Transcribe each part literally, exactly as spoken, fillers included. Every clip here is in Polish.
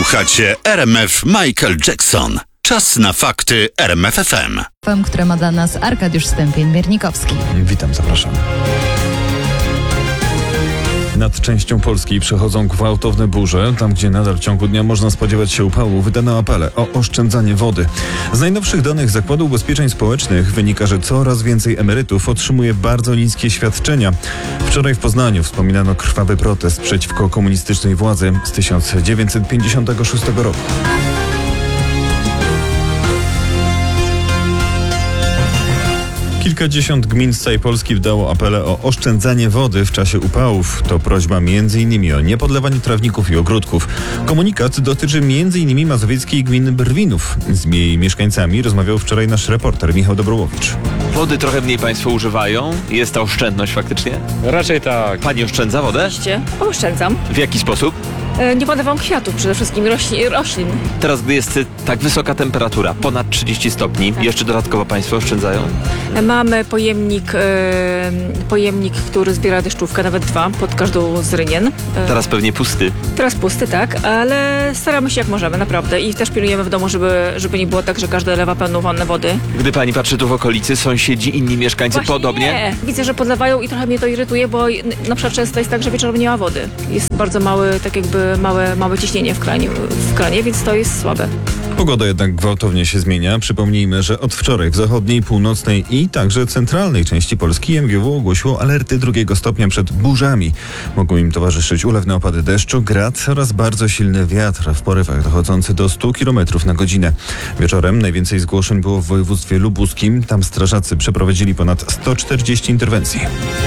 Słuchacie R M F Michael Jackson. Czas na fakty R M F F M. Które ma dla nas Arkadiusz Stępień-Miernikowski. Witam, zapraszam. Nad częścią Polski przechodzą gwałtowne burze. Tam, gdzie nadal w ciągu dnia można spodziewać się upału, wydano apele o oszczędzanie wody. Z najnowszych danych Zakładu Ubezpieczeń Społecznych wynika, że coraz więcej emerytów otrzymuje bardzo niskie świadczenia. Wczoraj w Poznaniu wspominano krwawy protest przeciwko komunistycznej władzy z tysiąc dziewięćset pięćdziesiątego szóstego roku. Kilkadziesiąt gmin z całej Polski wydało apele o oszczędzanie wody w czasie upałów. To prośba między innymi o niepodlewanie trawników i ogródków. Komunikat dotyczy między innymi mazowieckiej gminy Brwinów. Z jej mieszkańcami rozmawiał wczoraj nasz reporter Michał Dobrołowicz. Wody trochę mniej państwo używają? Jest ta oszczędność faktycznie? Raczej tak. Pani oszczędza wodę? Oczywiście, oszczędzam. W jaki sposób? E, nie podawam kwiatów, przede wszystkim roślin. roślin. Teraz, gdy jest tak wysoka temperatura, ponad trzydzieści stopni, Tak. jeszcze dodatkowo państwo oszczędzają? E, mamy pojemnik, e, pojemnik, który zbiera deszczówkę, nawet dwa, pod każdą z rynien. E, Teraz pewnie pusty. teraz pusty, tak, ale staramy się jak możemy, naprawdę. I też pilnujemy w domu, żeby, żeby nie było tak, że każdy lewa pełną wannę wody. Gdy pani patrzy tu w okolicy, sąsiedzi, inni mieszkańcy Właśnie podobnie? Nie. Widzę, że podlewają i trochę mnie to irytuje, bo na przykład często jest tak, że wieczorem nie ma wody. Jest bardzo mały, tak jakby małe, małe ciśnienie w kranie, w kranie, więc to jest słabe. Pogoda jednak gwałtownie się zmienia. Przypomnijmy, że od wczoraj w zachodniej, północnej i także centralnej części Polski M G W ogłosiło alerty drugiego stopnia przed burzami. Mogą im towarzyszyć ulewne opady deszczu, grad oraz bardzo silny wiatr w porywach dochodzący do stu kilometrów na godzinę. Wieczorem najwięcej zgłoszeń było w województwie lubuskim. Tam strażacy przeprowadzili ponad sto czterdzieści interwencji.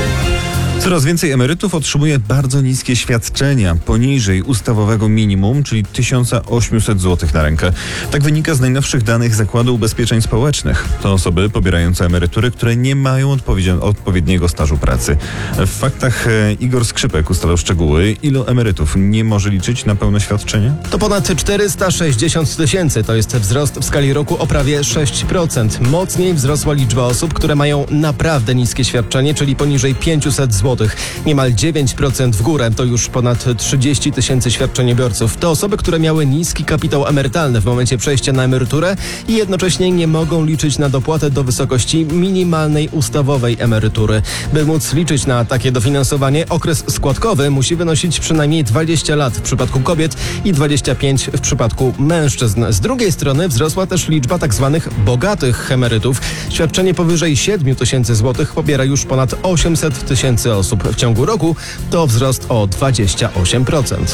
Coraz więcej emerytów otrzymuje bardzo niskie świadczenia, poniżej ustawowego minimum, czyli tysiąc osiemset złotych na rękę. Tak wynika z najnowszych danych Zakładu Ubezpieczeń Społecznych. To osoby pobierające emerytury, które nie mają odpowiedzi- odpowiedniego stażu pracy. W faktach e, Igor Skrzypek ustalał szczegóły. Ilu emerytów nie może liczyć na pełne świadczenie? To ponad czterysta sześćdziesiąt tysięcy. To jest wzrost w skali roku o prawie sześć procent. Mocniej wzrosła liczba osób, które mają naprawdę niskie świadczenie, czyli poniżej pięćset złotych. Niemal dziewięć procent w górę. To już ponad trzydzieści tysięcy świadczeniobiorców. To osoby, które miały niski kapitał emerytalny w momencie przejścia na emeryturę i jednocześnie nie mogą liczyć na dopłatę do wysokości minimalnej ustawowej emerytury. By móc liczyć na takie dofinansowanie, okres składkowy musi wynosić przynajmniej dwadzieścia lat w przypadku kobiet i dwadzieścia pięć w przypadku mężczyzn. Z drugiej strony wzrosła też liczba tak zwanych bogatych emerytów. Świadczenie powyżej siedmiu tysięcy złotych pobiera już ponad osiemset tysięcy osób. W ciągu roku to wzrost o dwadzieścia osiem procent.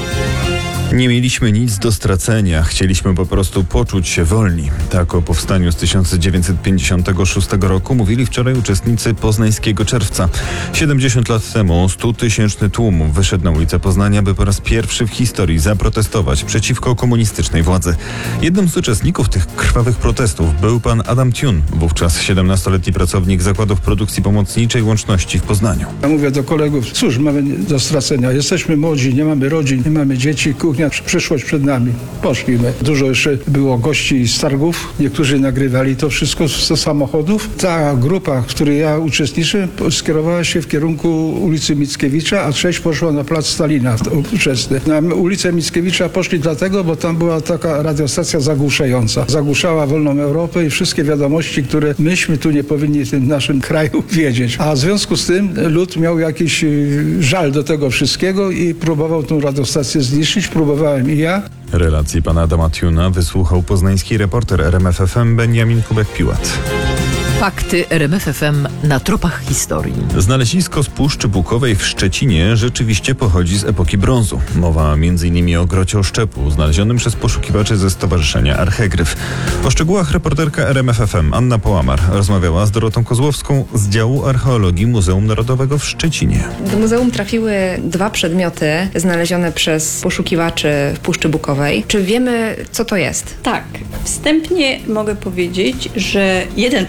Nie mieliśmy nic do stracenia, chcieliśmy po prostu poczuć się wolni. Tak o powstaniu z tysiąc dziewięćset pięćdziesiątego szóstego roku mówili wczoraj uczestnicy Poznańskiego Czerwca. siedemdziesiąt lat temu stutysięczny tłum wyszedł na ulicę Poznania, by po raz pierwszy w historii zaprotestować przeciwko komunistycznej władzy. Jednym z uczestników tych krwawych protestów był pan Adam Tune, wówczas siedemnastoletni pracownik zakładów produkcji pomocniczej Łączności w Poznaniu. Ja mówię do kolegów, cóż mamy do stracenia, jesteśmy młodzi, nie mamy rodzin, nie mamy dzieci, kuchnia, przyszłość przed nami. Poszliśmy. Dużo jeszcze było gości z targów, niektórzy nagrywali to wszystko ze samochodów. Ta grupa, w której ja uczestniczę, skierowała się w kierunku ulicy Mickiewicza, a część poszła na plac Stalina ówczesny. Na ulicę Mickiewicza poszli dlatego, bo tam była taka radiostacja zagłuszająca. Zagłuszała Wolną Europę i wszystkie wiadomości, które myśmy tu nie powinni w tym naszym kraju wiedzieć. A w związku z tym lud miał jakiś żal do tego wszystkiego i próbował tą radiostację zniszczyć. Próbowałem i ja. Relacji pana Adama Tuna wysłuchał poznański reporter R M F F M Beniamin Kubek-Piłat. Fakty R M F F M na tropach historii. Znalezisko z Puszczy Bukowej w Szczecinie rzeczywiście pochodzi z epoki brązu. Mowa między innymi o grocie oszczepu, znalezionym przez poszukiwaczy ze stowarzyszenia Archegryf. O szczegółach reporterka R M F F M Anna Połamar rozmawiała z Dorotą Kozłowską z działu archeologii Muzeum Narodowego w Szczecinie. Do muzeum trafiły dwa przedmioty znalezione przez poszukiwaczy w Puszczy Bukowej. Czy wiemy, co to jest? Tak, wstępnie mogę powiedzieć, że jeden przedmiot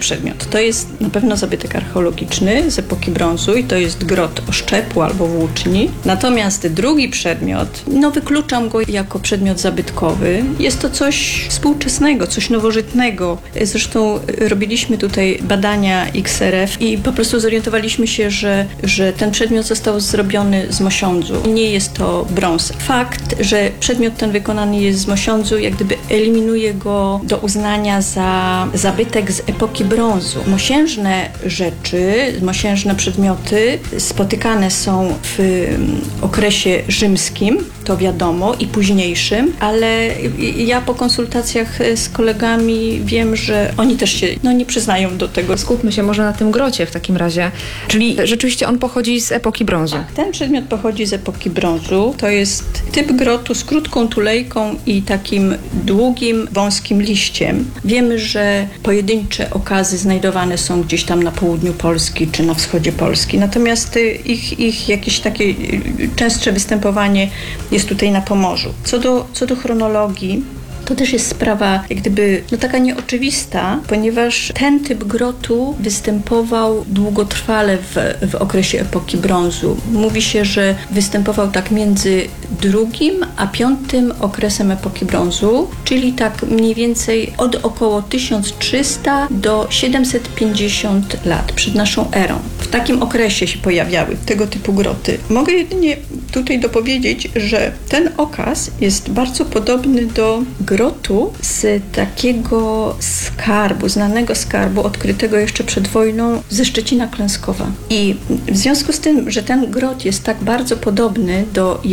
przedmiot. To jest na pewno zabytek archeologiczny z epoki brązu i to jest grot oszczepu albo włóczni. Natomiast drugi przedmiot, no wykluczam go jako przedmiot zabytkowy. Jest to coś współczesnego, coś nowożytnego. Zresztą robiliśmy tutaj badania X R F i po prostu zorientowaliśmy się, że, że ten przedmiot został zrobiony z mosiądzu. Nie jest to brąz. Fakt, że przedmiot ten wykonany jest z mosiądzu, jak gdyby eliminuje go do uznania za zabytek z epoki brązu. Mosiężne rzeczy, mosiężne przedmioty spotykane są w okresie rzymskim, to wiadomo, i późniejszym, ale ja po konsultacjach z kolegami wiem, że oni też się no, nie przyznają do tego. Skupmy się może na tym grocie w takim razie. Czyli rzeczywiście on pochodzi z epoki brązu. Ten przedmiot pochodzi z epoki brązu. To jest typ grotu z krótką tulejką i takim długim, wąskim liściem. Wiemy, że pojedyncze okazy znajdowane są gdzieś tam na południu Polski czy na wschodzie Polski. Natomiast ich, ich jakieś takie częstsze występowanie jest tutaj na Pomorzu. Co do, co do chronologii, to też jest sprawa jak gdyby no taka nieoczywista, ponieważ ten typ grotu występował długotrwale w, w okresie epoki brązu. Mówi się, że występował tak między drugim a piątym okresem epoki brązu, czyli tak mniej więcej od około tysiąc trzysta do siedemset pięćdziesiąt lat przed naszą erą. W takim okresie się pojawiały tego typu groty. Mogę jedynie tutaj dopowiedzieć, że ten okaz jest bardzo podobny do grotu z takiego skarbu, znanego skarbu, odkrytego jeszcze przed wojną ze Szczecina Klęskowa. I w związku z tym, że ten grot jest tak bardzo podobny do